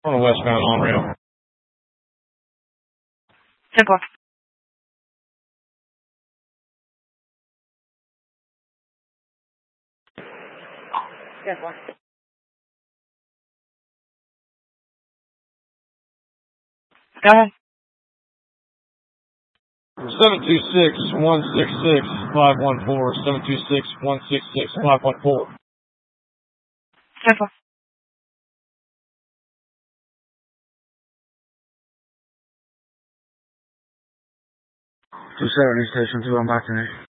On the westbound on rail. 10-4. Yes, 1. Go ahead. 726-166-514. 726-166-514. 10-4. 270 station 2, I'm back in it.